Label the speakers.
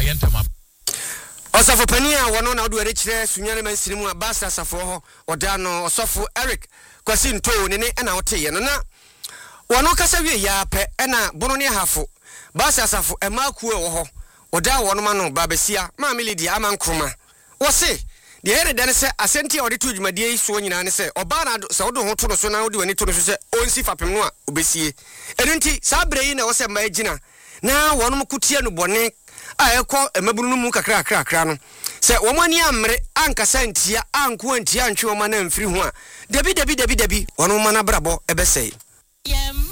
Speaker 1: yentama
Speaker 2: Osafo Pania wono na odu erechire sunyane mansirimu abasa asafo ho odano Osafo Eric kwasi nto ne na wote no na wono kasa wie ya pe na bono ne hafo basa asafo emakuo wo ho oda wono ma no babesia ma milidi amankroma wo se de here dane se asenti odi to dwumadie yi so nyina ne se oba na se wodo ho to no so na wodi wani to no so se onsi fapem no a obesie enunti sa bre yi na wo se ma agina na wono mkutia no bone ayekọ emebunu no mu kakra no se wo mani amre ankasa ntia anko antia antwe wo ma na mfiri ho a debi wono ma na brabo ebesei